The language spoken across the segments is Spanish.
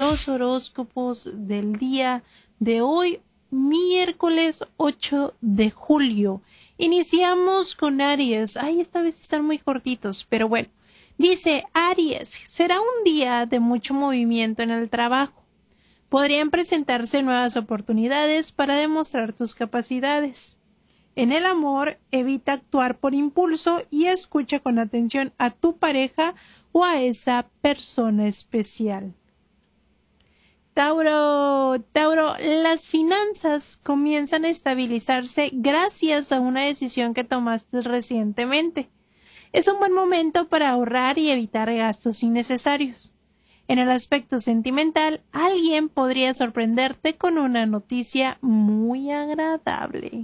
los horóscopos del día de hoy, miércoles 8 de julio. Iniciamos con Aries. Ay, esta vez están muy cortitos, pero bueno. Dice Aries, será un día de mucho movimiento en el trabajo. Podrían presentarse nuevas oportunidades para demostrar tus capacidades. En el amor, evita actuar por impulso y escucha con atención a tu pareja o a esa persona especial. Tauro, las finanzas comienzan a estabilizarse gracias a una decisión que tomaste recientemente. Es un buen momento para ahorrar y evitar gastos innecesarios. En el aspecto sentimental, alguien podría sorprenderte con una noticia muy agradable.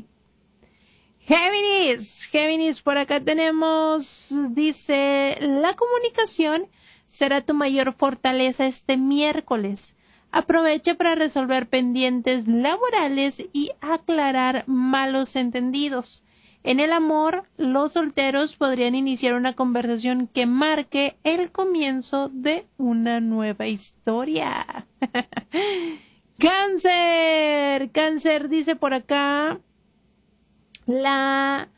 Géminis, por acá tenemos, dice, la comunicación será tu mayor fortaleza este miércoles. Aprovecha para resolver pendientes laborales y aclarar malos entendidos. En el amor, los solteros podrían iniciar una conversación que marque el comienzo de una nueva historia. Cáncer, dice por acá. La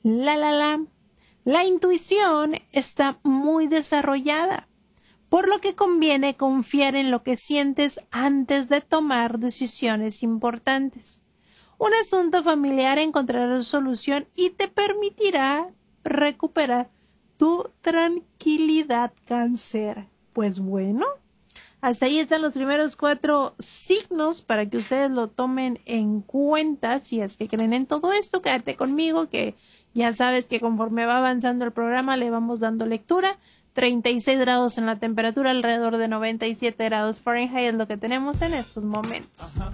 intuición está muy desarrollada, por lo que conviene confiar en lo que sientes antes de tomar decisiones importantes. Un asunto familiar encontrará solución y te permitirá recuperar tu tranquilidad, Cáncer. Pues bueno, hasta ahí están los primeros 4 signos para que ustedes lo tomen en cuenta. Si es que creen en todo esto, quédate conmigo, que ya sabes que conforme va avanzando el programa le vamos dando lectura. 36 grados en la temperatura, alrededor de 97 grados Fahrenheit es lo que tenemos en estos momentos.